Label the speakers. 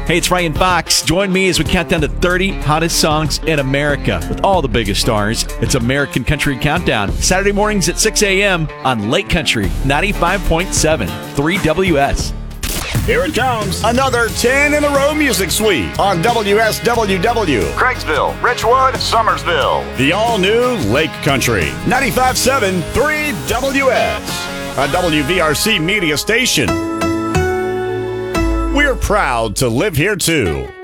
Speaker 1: Hey, it's Ryan Fox. Join me as we count down the 30 hottest songs in America with all the biggest stars. It's American Country Countdown. Saturday mornings at 6 a.m. on Lake Country 95.7 3WS.
Speaker 2: Here it comes. Another 10 in a row music suite on WSWW.
Speaker 3: Craigsville, Richwood, Summersville.
Speaker 2: The all-new Lake Country 95.7 3WS. A WVRC media station. We're proud to live here too.